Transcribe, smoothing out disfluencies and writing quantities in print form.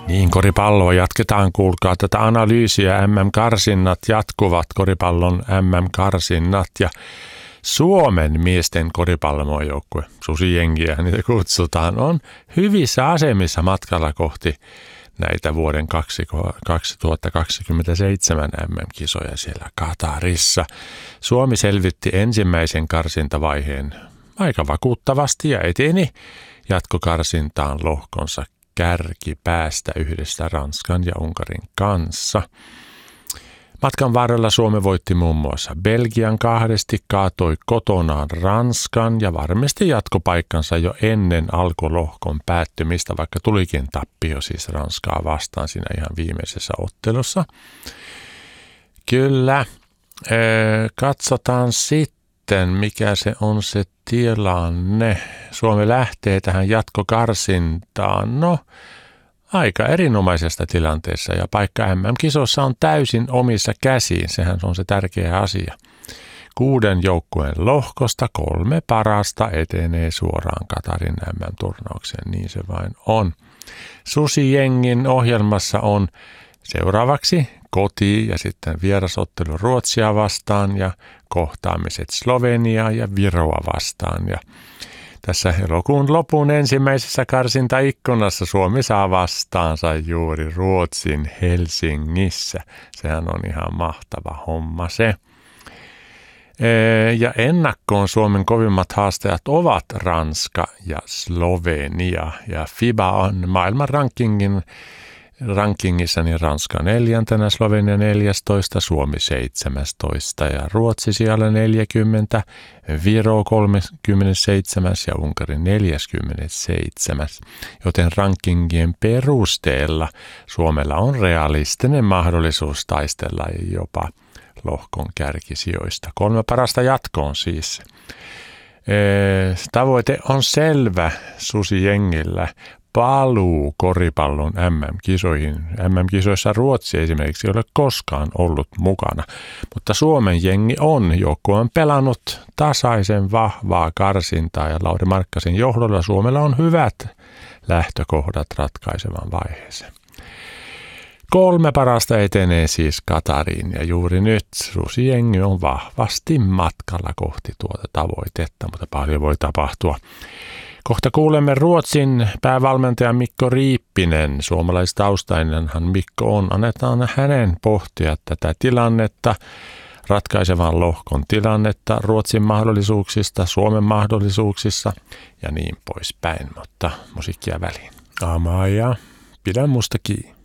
Niin, koripalloa jatketaan, kuulkaa tätä analyysiä. MM-karsinnat jatkuvat, koripallon MM-karsinnat ja Suomen miesten koripallojoukue, susijengiä niitä kutsutaan, on hyvissä asemissa matkalla kohti näitä vuoden 2027 MM-kisoja siellä Katarissa. Suomi selvitti ensimmäisen karsintavaiheen aika vakuuttavasti ja eteni jatkokarsintaan lohkonsa kärkipäästä yhdessä Ranskan ja Unkarin kanssa. Matkan varrella Suomi voitti muun muassa Belgian 2, kaatoi kotonaan Ranskan ja varmisti jatkopaikkansa jo ennen alkulohkon päättymistä, vaikka tulikin tappio siis Ranskaa vastaan siinä ihan viimeisessä ottelussa. Kyllä, katsotaan sitten, mikä se on se tilanne. Suomi lähtee tähän jatkokarsintaan. No, aika erinomaisesta tilanteessa ja paikka MM-kisossa on täysin omissa käsiin. Sehän on se tärkeä asia. 6 joukkueen lohkosta 3 parasta etenee suoraan Katarin MM-turnaukseen. Niin se vain on. Susijengin ohjelmassa on seuraavaksi koti- ja sitten vierasottelu Ruotsia vastaan ja kohtaamiset Sloveniaa ja Viroa vastaan. Ja tässä elokuun lopun ensimmäisessä karsintaikkunassa Suomi saa vastaansa juuri Ruotsin Helsingissä. Sehän on ihan mahtava homma se. Ja ennakkoon Suomen kovimmat haastajat ovat Ranska ja Slovenia. Ja FIBA on maailman rankingissa niin Ranska 4, Slovenia 14, Suomi 17 ja Ruotsi siellä 40, Viro 37 ja Unkari 47. Joten rankingien perusteella Suomella on realistinen mahdollisuus taistella jopa lohkon kärkisijoista. 3 parasta jatkoon siis. Tavoite on selvä susijengillä. Paluu koripallon MM-kisoihin. MM-kisoissa Ruotsi esimerkiksi ei ole koskaan ollut mukana, mutta Suomen jengi on. Joukkue on pelannut tasaisen vahvaa karsintaa ja Lauri Markkasen johdolla Suomella on hyvät lähtökohdat ratkaisevan vaiheeseen. 3 parasta etenee siis Katariin ja juuri nyt susijengi on vahvasti matkalla kohti tuota tavoitetta, mutta paljon voi tapahtua. Kohta kuulemme Ruotsin päävalmentaja Mikko Riippinen. Suomalaistaustainenhan Mikko on. Annetaan hänen pohtia tätä tilannetta, ratkaisevan lohkon tilannetta, Ruotsin mahdollisuuksista, Suomen mahdollisuuksissa ja niin poispäin. Mutta musiikkia väliin. Amaa ja pidä musta kiinni.